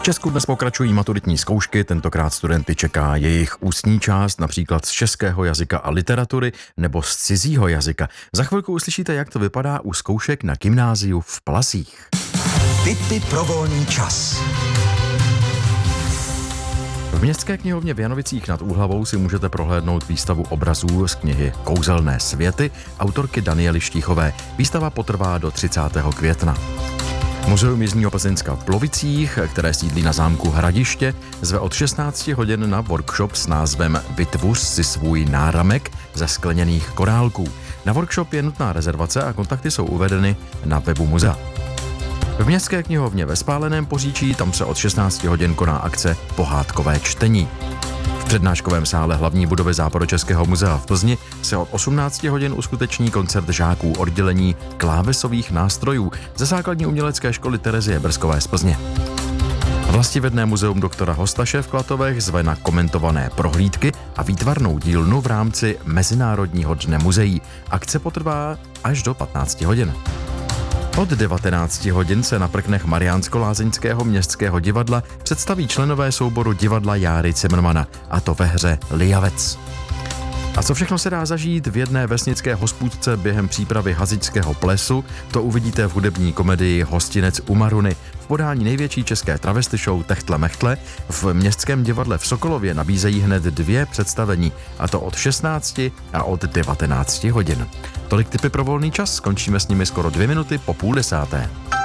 Česku dnes pokračují maturitní zkoušky, tentokrát studenty čeká jejich ústní část, například z českého jazyka a literatury nebo z cizího jazyka. Za chvilku uslyšíte, jak to vypadá u zkoušek na gymnáziu v Plasích. Tipy pro volný čas. V Městské knihovně v Janovicích nad Úhlavou si můžete prohlédnout výstavu obrazů z knihy Kouzelné světy autorky Daniely Štíchové. Výstava potrvá do 30. května. Muzeum Jižního Plzeňska v Plovicích, které sídlí na zámku Hradiště, zve od 16 hodin na workshop s názvem Vytvoř si svůj náramek ze skleněných korálků. Na workshop je nutná rezervace a kontakty jsou uvedeny na webu muzea. V Městské knihovně ve Spáleném Poříčí tam se od 16 hodin koná akce Pohádkové čtení. V přednáškovém sále hlavní budovy Západočeského muzea v Plzni se od 18 hodin uskuteční koncert žáků oddělení klávesových nástrojů ze základní umělecké školy Terezie Brskové z Plzně. Vlastivědné muzeum doktora Hostaše v Klatovech zve na komentované prohlídky a výtvarnou dílnu v rámci Mezinárodního dne muzeí. Akce potrvá až do 15 hodin. Od 19 hodin se na prknech Mariánsko-Lázeňského městského divadla představí členové souboru divadla Járy Cimrmana, a to ve hře Lijavec. A co všechno se dá zažít v jedné vesnické hospůdce během přípravy hasičského plesu, to uvidíte v hudební komedii Hostinec u Maruny. V podání největší české travesty show Techtle Mechtle v Městském divadle v Sokolově nabízejí hned 2 představení, a to od 16 a od 19 hodin. Tolik tipy pro volný čas, skončíme s nimi skoro 2 minuty po 9:30.